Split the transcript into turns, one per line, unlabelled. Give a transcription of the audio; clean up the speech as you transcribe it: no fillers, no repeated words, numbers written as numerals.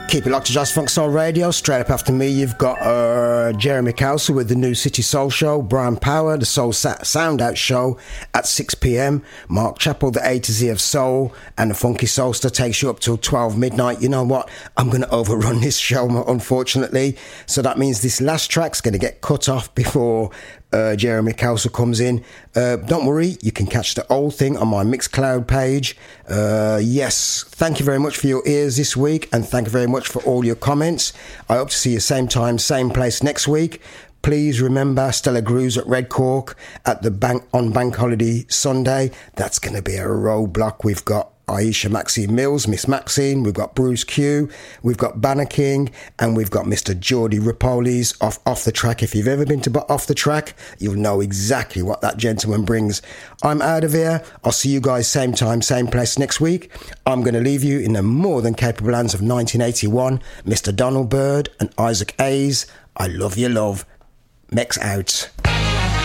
Keep it locked to Jazz Funk Soul Radio. Straight up after me, you've got Jeremy Kelsey with the New City Soul Show, Brian Power, the Soul Sound Out Show at 6 p.m, Mark Chappell, the A to Z of Soul, and the Funky Soulster takes you up till 12 midnight. You know what? I'm going to overrun this show, unfortunately. So that means this last track's going to get cut off before Jeremy Kelsey comes in. Don't worry, you can catch the whole thing on my Mixcloud page. Yes, thank you very much for your ears this week, and thank you very much for all your comments. I hope to see you same time, same place next week. Please remember Stella Grooves at Red Cork at the Bank Holiday Sunday. That's going to be a roadblock. We've got Aisha Maxine Mills, Miss Maxine, we've got Bruce Q, we've got Banner King, and we've got Mr. Geordie Rapoli's off the track. If you've ever been to Off the Track, you'll know exactly what that gentleman brings. I'm out of here. I'll see you guys same time, same place next week. I'm going to leave you in the more than capable hands of 1981, Mr. Donald Byrd and Isaac Hayes. I love you, love. Mex out.